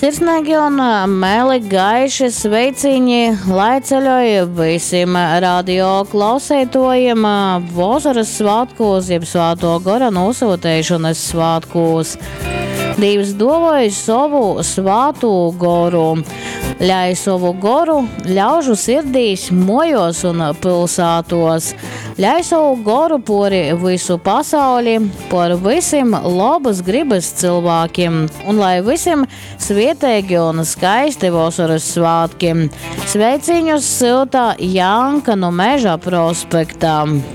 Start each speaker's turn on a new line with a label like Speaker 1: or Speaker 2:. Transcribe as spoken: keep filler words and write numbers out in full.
Speaker 1: Sirsnīgi un meli gaiši sveiciņi, lai ceļoja visiem radio klausētojiem Vozaras svētkos, jeb Svēto Gora nosūtīšanas svētkos. Dievs dovoja savu svātu goru, ļauj savu goru ļaužu sirdīs, mojos un pilsētos, ļauj savu goru pori visu pasauli, por visiem labas gribas cilvēkiem, un lai visiem svietīgi un skaisti vasaras svētki. Sveiciņus siltā Janka no Meža prospektā.